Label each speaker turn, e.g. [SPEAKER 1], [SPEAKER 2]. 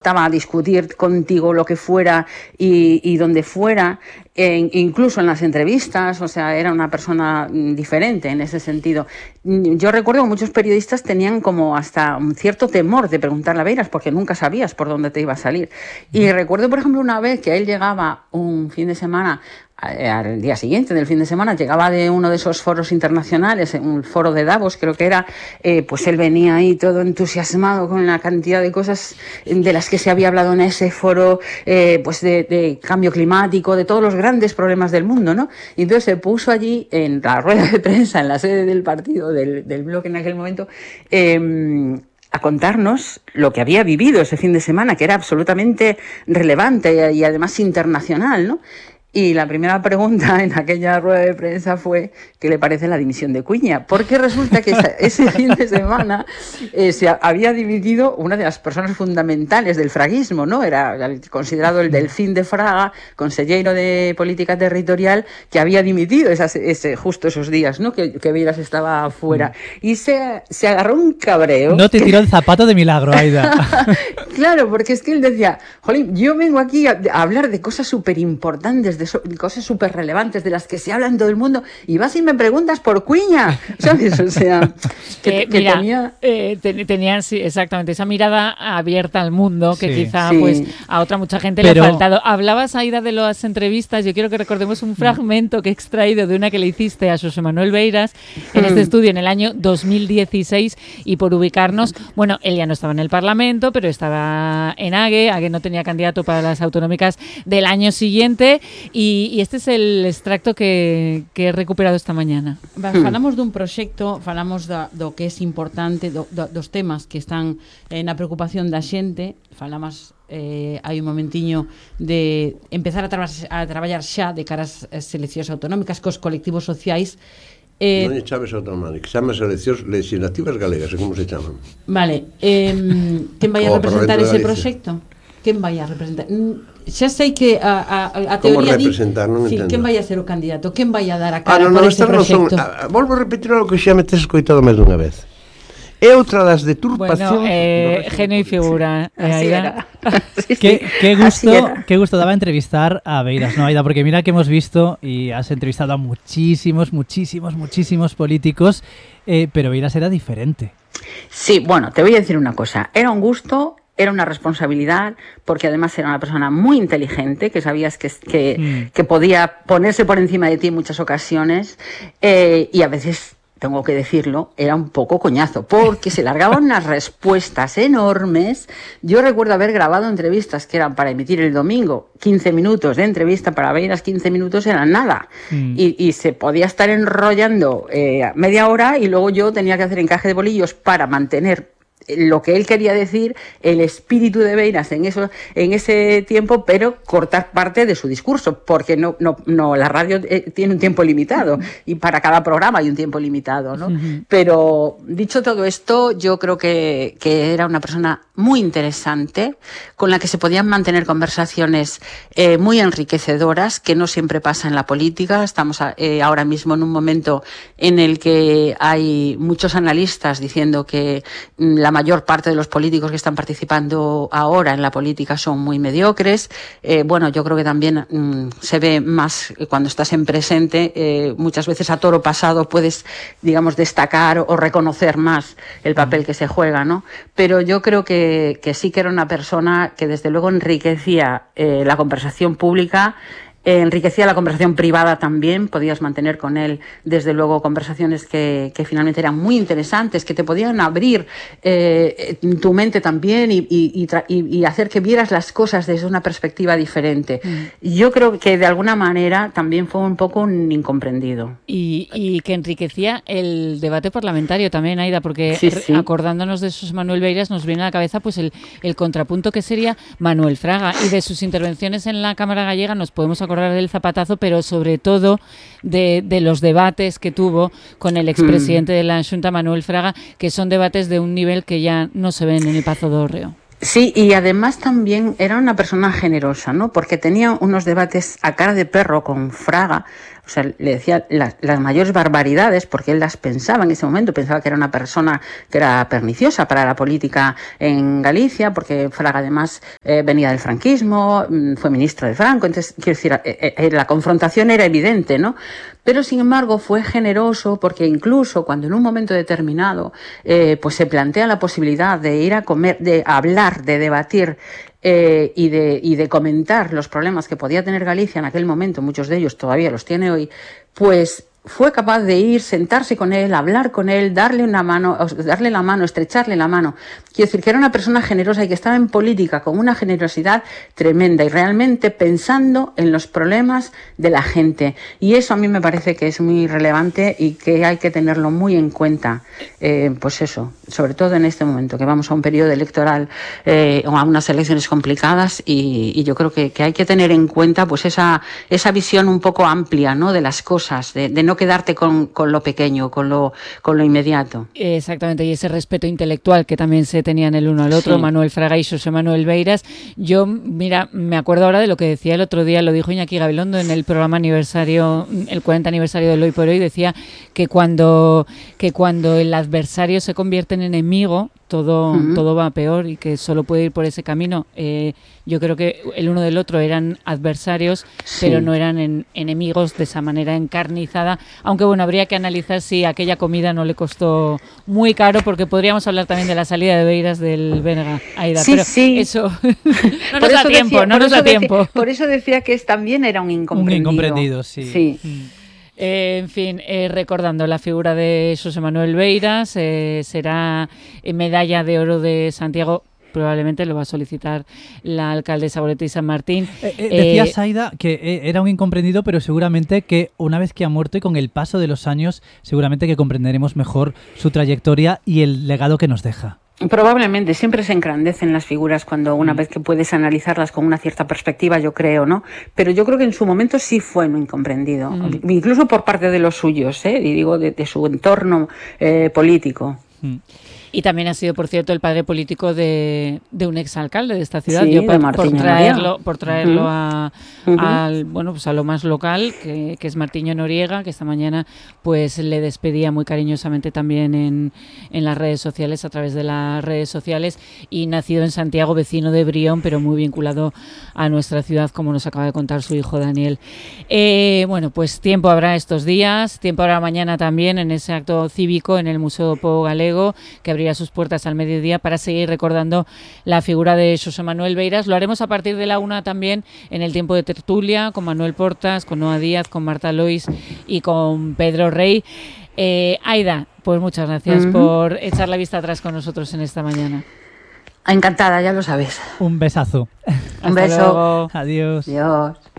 [SPEAKER 1] prestaba a discutir contigo lo que fuera y donde fuera, incluso en las entrevistas, o sea, era una persona diferente en ese sentido. Yo recuerdo que muchos periodistas tenían como hasta un cierto temor de preguntarle a Beiras porque nunca sabías por dónde te iba a salir. Y recuerdo, por ejemplo, una vez que él llegaba un fin de semana, al día siguiente del fin de semana, llegaba de uno de esos foros internacionales, un foro de Davos creo que era, pues él venía ahí todo entusiasmado con la cantidad de cosas de las que se había hablado en ese foro, pues de cambio climático, de todos los grandes problemas del mundo, ¿no? Y entonces se puso allí en la rueda de prensa, en la sede del partido, del bloque en aquel momento, a contarnos lo que había vivido ese fin de semana, que era absolutamente relevante y además internacional, ¿no? Y la primera pregunta en aquella rueda de prensa fue ¿qué le parece la dimisión de Cuña? Porque resulta que ese fin de semana se había dimitido una de las personas fundamentales del fraguismo, ¿no? Era considerado el delfín de Fraga, consejero de Política Territorial, que había dimitido justo esos días, ¿no? Que Beiras estaba fuera. Y se agarró un cabreo.
[SPEAKER 2] No te tiró el zapato de milagro, Aida.
[SPEAKER 1] Claro, porque es que él decía, jolín, yo vengo aquí a hablar de cosas súper importantes, de cosas súper relevantes, de las que se habla en todo el mundo, y vas y me preguntas por Cuña, ¿sabes? O sea,
[SPEAKER 3] mira, tenían, sí, exactamente, esa mirada abierta al mundo que quizá pues a mucha gente le ha faltado. Hablabas, Aida, de las entrevistas. Yo quiero que recordemos un fragmento que he extraído de una que le hiciste a Xosé Manuel Beiras en este estudio en el año 2016, y por ubicarnos, bueno, él ya no estaba en el Parlamento, pero estaba en AGE no tenía candidato para las autonómicas del año siguiente, y este es el extracto que he recuperado esta mañana.
[SPEAKER 4] Falamos dun proxecto, falamos do que é importante, dos temas que están na preocupación da xente, falamos hai un momentiño de empezar a traballar xa de cara ás seleccións autonómicas cos colectivos sociais.
[SPEAKER 5] Non lle chames autonómicas, chamas eleccións legislativas galegas, como se chaman.
[SPEAKER 4] Vale, quen vai a representar ese proxecto? Quen vai a representar? Xa sei que a teoría
[SPEAKER 5] di... Como representar, non entendo.
[SPEAKER 4] Quen vai a ser o candidato? Quen vai a dar a cara por ese proxecto?
[SPEAKER 5] Volvo a repetir algo que xa me tes escoitado máis dunha vez. É outra das deturpacións...
[SPEAKER 3] Bueno, genio y figura, Aida.
[SPEAKER 2] Qué gusto daba entrevistar a Beiras, ¿no, Aida? Porque mira que hemos visto y has entrevistado a muchísimos políticos, pero Beiras era diferente.
[SPEAKER 1] Sí, bueno, te voy a decir una cosa. Era un gusto... Era una responsabilidad, porque además era una persona muy inteligente, que sabías que podía ponerse por encima de ti en muchas ocasiones, y a veces, tengo que decirlo, era un poco coñazo, porque se largaban unas respuestas enormes. Yo recuerdo haber grabado entrevistas que eran para emitir el domingo, 15 minutos de entrevista para Beiras, 15 minutos eran nada. Y se podía estar enrollando media hora, y luego yo tenía que hacer encaje de bolillos para mantener lo que él quería decir, el espíritu de Beiras en ese tiempo, pero cortar parte de su discurso, porque no la radio tiene un tiempo limitado, y para cada programa hay un tiempo limitado, ¿no? Pero dicho todo esto, yo creo que era una persona muy interesante, con la que se podían mantener conversaciones muy enriquecedoras, que no siempre pasa en la política. Estamos ahora mismo en un momento en el que hay muchos analistas diciendo que la mayor parte de los políticos que están participando ahora en la política son muy mediocres. Bueno, yo creo que también se ve más cuando estás en presente, muchas veces a toro pasado puedes, digamos, destacar o reconocer más el papel que se juega, ¿no? Pero yo creo que sí que era una persona que desde luego enriquecía la conversación pública, enriquecía la conversación privada también. Podías mantener con él, desde luego, conversaciones que finalmente eran muy interesantes, que te podían abrir tu mente también y hacer que vieras las cosas desde una perspectiva diferente. Yo creo que de alguna manera también fue un poco un incomprendido.
[SPEAKER 3] Y que enriquecía el debate parlamentario también, Aida, porque acordándonos de Xosé Manuel Beiras nos viene a la cabeza pues el contrapunto que sería Manuel Fraga, y de sus intervenciones en la Cámara Gallega nos podemos acordar del zapatazo, pero sobre todo de los debates que tuvo con el expresidente de la Xunta, Manuel Fraga, que son debates de un nivel que ya no se ven en el Pazo do Hórreo.
[SPEAKER 1] Sí, y además también era una persona generosa, ¿no? Porque tenía unos debates a cara de perro con Fraga. o sea, le decía las mayores barbaridades, porque él las pensaba en ese momento, pensaba que era una persona que era perniciosa para la política en Galicia, porque Fraga además venía del franquismo, fue ministro de Franco, entonces, quiero decir, la confrontación era evidente, ¿no? Pero, sin embargo, fue generoso porque incluso cuando en un momento determinado pues se plantea la posibilidad de ir a comer, de hablar, de debatir y de comentar los problemas que podía tener Galicia en aquel momento, muchos de ellos todavía los tiene hoy, pues fue capaz de ir, sentarse con él, hablar con él, darle la mano, estrecharle la mano. Quiero decir que era una persona generosa y que estaba en política con una generosidad tremenda y realmente pensando en los problemas de la gente. Y eso a mí me parece que es muy relevante y que hay que tenerlo muy en cuenta. Pues eso, sobre todo en este momento, que vamos a un periodo electoral o a unas elecciones complicadas y yo creo que hay que tener en cuenta pues esa visión un poco amplia, ¿no?, de las cosas, de no quedarte con lo pequeño, con lo inmediato.
[SPEAKER 3] Exactamente, y ese respeto intelectual que también se tenían el uno al otro, sí. Manuel Fraga y Xosé Manuel Beiras. Yo, mira, me acuerdo ahora de lo que decía el otro día, lo dijo Iñaki Gabilondo en el programa aniversario, el 40 aniversario del Hoy por Hoy, decía que cuando el adversario se convierte en enemigo, todo va peor y que solo puede ir por ese camino. Yo creo que el uno del otro eran adversarios, sí, pero no eran enemigos de esa manera encarnizada, aunque bueno, habría que analizar si aquella comida no le costó muy caro, porque podríamos hablar también de la salida de Beiras del Bénega, Aida,
[SPEAKER 1] sí,
[SPEAKER 3] pero
[SPEAKER 1] sí,
[SPEAKER 3] eso no nos da tiempo.
[SPEAKER 1] Por eso decía que también era un incomprendido.
[SPEAKER 2] Un incomprendido, sí.
[SPEAKER 1] Sí.
[SPEAKER 3] En fin, recordando la figura de Xosé Manuel Beiras, será medalla de oro de Santiago. Probablemente lo va a solicitar la alcaldesa Goretti San Martín.
[SPEAKER 2] Decías, Aida, que era un incomprendido, pero seguramente que una vez que ha muerto y con el paso de los años, seguramente que comprenderemos mejor su trayectoria y el legado que nos deja.
[SPEAKER 1] Probablemente, siempre se engrandecen las figuras cuando una vez que puedes analizarlas con una cierta perspectiva, yo creo, ¿no? Pero yo creo que en su momento sí fue un incomprendido, incluso por parte de los suyos, y digo, de su entorno político.
[SPEAKER 3] Y también ha sido, por cierto, el padre político de un exalcalde de esta ciudad.
[SPEAKER 1] Sí,
[SPEAKER 3] yo
[SPEAKER 1] por
[SPEAKER 3] traerlo a lo más local, que es Martiño Noriega, que esta mañana pues le despedía muy cariñosamente también en las redes sociales, a través de las redes sociales, y nacido en Santiago, vecino de Brión, pero muy vinculado a nuestra ciudad, como nos acaba de contar su hijo Daniel. Pues tiempo habrá estos días, tiempo habrá mañana también en ese acto cívico en el Museo do Pobo Galego, que abrirá sus puertas al mediodía para seguir recordando la figura de Xosé Manuel Beiras. Lo haremos a partir de la 1 también en el tiempo de tertulia, con Manuel Portas, con Noa Díaz, con Marta Lois y con Pedro Rey. Aida, pues muchas gracias por echar la vista atrás con nosotros en esta mañana.
[SPEAKER 1] Encantada, ya lo sabes.
[SPEAKER 2] Un besazo.
[SPEAKER 1] Un beso.
[SPEAKER 2] Luego. Adiós.
[SPEAKER 1] Adiós.